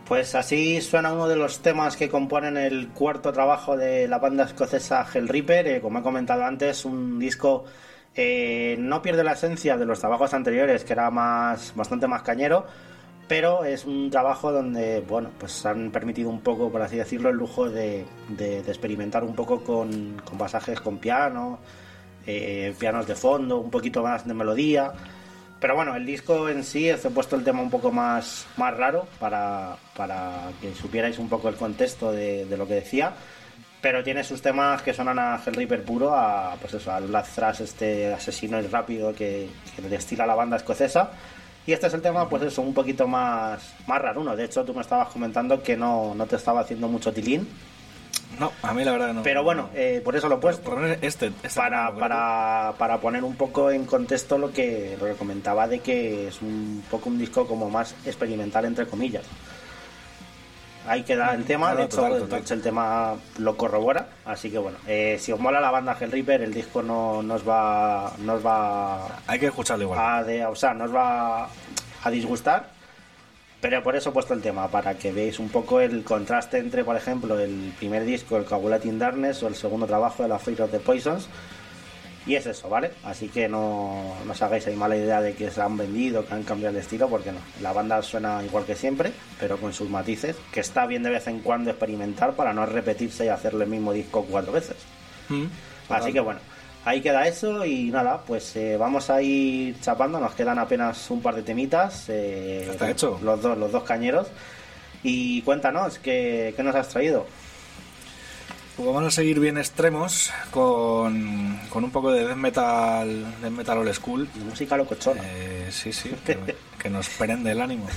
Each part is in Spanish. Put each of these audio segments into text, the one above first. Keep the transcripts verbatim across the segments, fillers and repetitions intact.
Pues así suena uno de los temas que componen el cuarto trabajo de la banda escocesa Hellripper. Eh, como he comentado antes, un disco eh, no pierde la esencia de los trabajos anteriores, que era más bastante más cañero, pero es un trabajo donde, bueno, pues han permitido un poco, por así decirlo, el lujo de, de, de experimentar un poco con, con pasajes con piano, eh, pianos de fondo, un poquito más de melodía. Pero bueno, el disco en sí, he puesto el tema un poco más, más raro para, para que supierais un poco el contexto de, de lo que decía. Pero tiene sus temas que sonan a Hellripper puro, a, pues eso, al Black Thrash, este asesino y rápido que, que destila la banda escocesa. Y este es el tema, pues eso, un poquito más, más raruno. De hecho, tú me estabas comentando que no, no te estaba haciendo mucho tilín. No, a mí la verdad no. Pero bueno, eh, por eso lo he puesto. Por poner este, este para, tema, para, para poner un poco en contexto lo que, lo que comentaba de que es un poco un disco como más experimental, entre comillas. Ahí queda el tema, no, no, de hecho, total, total. de hecho el tema lo corrobora. Así que bueno, eh, si os mola la banda Hellripper, el disco no, no os va, no os va Hay que escucharlo igual. a de, o sea, no os va a disgustar. Pero por eso he puesto el tema, para que veáis un poco el contraste entre, por ejemplo, el primer disco, el Coagulating Darkness, o el segundo trabajo, el Afraid of the Poisons. Y es eso, ¿vale? Así que no, no os hagáis ahí mala idea de que se han vendido, que han cambiado el estilo, porque no. La banda suena igual que siempre, pero con sus matices, que está bien de vez en cuando experimentar para no repetirse y hacerle el mismo disco cuatro veces. Mm, Así que bueno, ahí queda eso y nada, pues eh, vamos a ir chapando, nos quedan apenas un par de temitas. Eh, Está hecho. Los dos, los dos cañeros. Y cuéntanos, ¿qué, qué nos has traído? Pues vamos a seguir bien extremos con, con un poco de death metal, death metal old school. De música locochona. Eh, sí, sí, que, que nos prende el ánimo.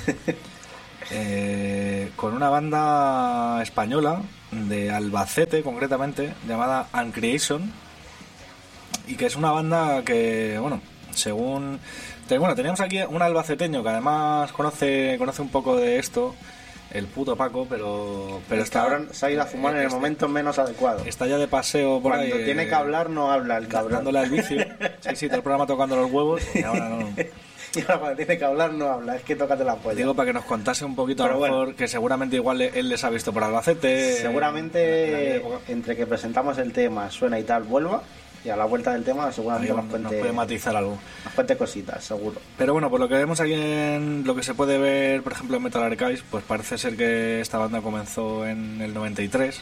Eh, con una banda española de Albacete, concretamente, llamada Uncreation, y que es una banda que, bueno, según... te- bueno, teníamos aquí un albaceteño que además conoce conoce un poco de esto, el puto Paco, pero pero El está, cabrón se ha ido a fumar en el está- momento menos adecuado. está ya de paseo por Cuando ahí, tiene eh, que hablar no habla el cabrón. dándole al vicio. Sí, sí, todo el programa tocando los huevos y ahora no. Y ahora cuando tiene que hablar no habla, es que tócate la polla. Digo para que nos contase un poquito, a Pero lo bueno. mejor, que seguramente igual él les ha visto por Albacete. Seguramente eh, entre que presentamos el tema, suena y tal, vuelva, y a la vuelta del tema seguramente nos nos cuente, puede matizar algo. nos cuente cositas, seguro. Pero bueno, por lo que vemos aquí en lo que se puede ver, por ejemplo, en Metal Archives, pues parece ser que esta banda comenzó en el noventa y tres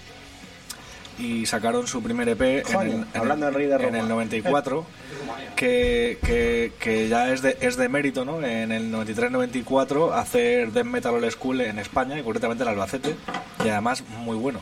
y sacaron su primer E P Coño, en, el, en, hablando el, del Rey de Roma. en el noventa y cuatro, que, que, que ya es de, es de mérito, ¿no? En el noventa y tres noventa y cuatro hacer death metal old school en España, y concretamente en Albacete, y además muy bueno.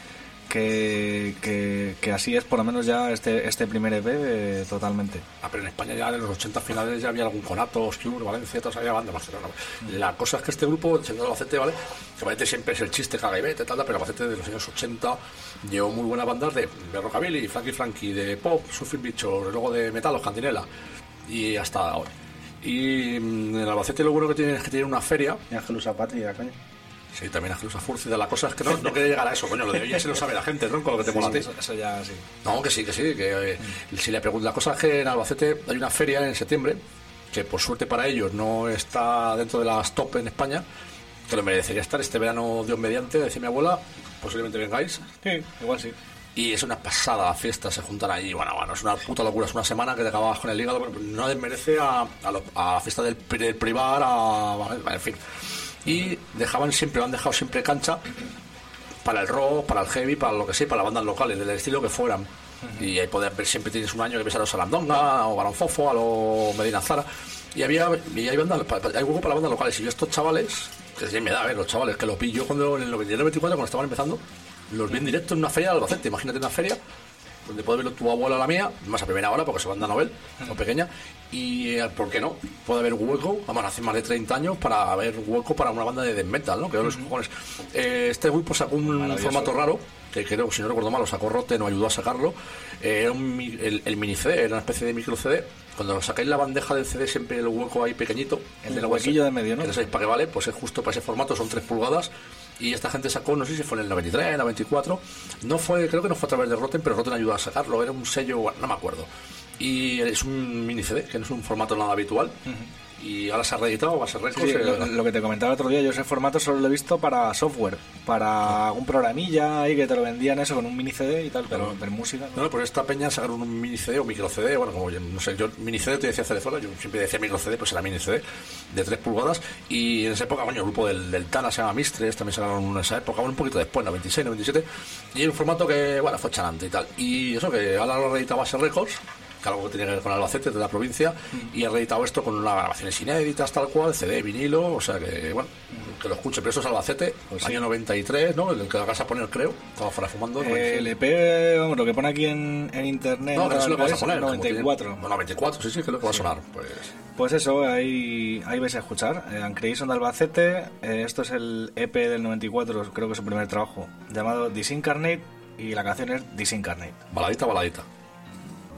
Que, que, que así es por lo menos ya este este primer E P eh, totalmente. Ah, pero en España ya en los ochenta finales ya había algún Conato, Oscure, Valencia, todas había bandas de Barcelona. La cosa es que este grupo, siendo Albacete, ¿vale? Que Albacete siempre es el chiste, caga y vete, tal, tal, pero Albacete de los años ochenta llevó muy buenas bandas de, de rockabilly, Frankie Frankie, de pop, Surfing Bicho, luego de metal, los Cantinela, y hasta hoy. Y mm, en Albacete lo bueno que tiene es que tiene una feria. Y Ángelusa Patria, coño. Sí, también Ángelusa Fúrcida. La cosa es que no, no quería llegar a eso, coño, lo de hoy ya se lo sabe la gente, tronco, lo que te mola a ti. Eso, eso ya sí. No, que sí, que sí, que eh, si le pregunto, la cosa es que en Albacete hay una feria en septiembre, que por suerte para ellos no está dentro de las top en España, que lo merecería estar este verano, Dios mediante, decía mi abuela, posiblemente vengáis. Sí, igual sí. Y es una pasada la fiesta, se juntan allí, bueno, bueno, es una puta locura, es una semana que te acabas con el hígado, pero no desmerece a, a, lo- a la fiesta del, del privar, a, a- en fin. Y dejaban siempre, lo han dejado siempre cancha para el rock, para el heavy, para lo que sea, para las bandas locales, del estilo que fueran. Y ahí podías ver, siempre tienes un año que ves a los Salandonga, o Barón Fofo, a los Medina Zara. Y había, y hay bandas, hay hueco para las bandas locales. Y yo estos chavales, que sí me da, a ver, los chavales que los vi yo cuando en el noventa y tres noventa y cuatro, cuando estaban empezando, los vi en directo en una feria de Albacete. Imagínate una feria donde puede verlo tu abuela o la mía, más a primera hora porque se banda novel o pequeña, y eh, ¿por qué no? Puede haber hueco, vamos, hace más de treinta años para haber hueco para una banda de death metal, ¿no? Que los cojones. Eh, este grupo sacó un formato raro, que creo, si no recuerdo mal, lo sacó Rote, no ayudó a sacarlo. Eh, era un mi- el, el mini C D, era una especie de micro C D. Cuando sacáis la bandeja del C D, siempre el hueco ahí pequeñito, El del huequillo de medio, ¿no? que no sabéis para qué vale, pues es justo para ese formato, son tres pulgadas. Y esta gente sacó, no sé si fue en el noventa y tres, noventa y cuatro, no fue, creo que no fue a través de Rotten, pero Rotten ayudó a sacarlo, era un sello, bueno, no me acuerdo. Y es un mini C D, que no es un formato nada habitual. y ahora se ha reeditado, va a ser récord. Sí, lo, lo que te comentaba el otro día, yo ese formato solo lo he visto para software, para algún programilla ahí que te lo vendían eso con un mini C D y tal, pero, pero música. No, no, pues esta peña sacaron un mini C D o micro C D, bueno, como yo, no sé, yo mini C D te decía Cerezola, yo siempre decía micro C D, pues era mini C D de tres pulgadas, y en esa época, bueno, el grupo del, del Tana se llama Mistres, también sacaron en esa época, bueno, un poquito después, noventa y seis, noventa y siete, y era un formato que, bueno, fue chanante y tal, y eso que ahora lo reeditaba Base Records, que algo que tenía que ver con Albacete, de la provincia, mm. y he reeditado esto con unas grabaciones inéditas, tal cual, C D, vinilo, o sea que, bueno, que lo escuche, pero esto es Albacete, pues año sí. noventa y tres, ¿no? El que la vas a poner, creo, estaba fuera fumando. Eh, el E P, vamos, lo que pone aquí en, en internet, no, que es lo que vas a poner, noventa y cuatro. No, noventa y cuatro, sí, sí, que es lo que va a sonar, pues... Pues eso, ahí, ahí vais a escuchar. Eh, Uncreation de Albacete, eh, esto es el E P del noventa y cuatro, creo que es su primer trabajo, llamado Disincarnate, y la canción es Disincarnate. Baladita, baladita.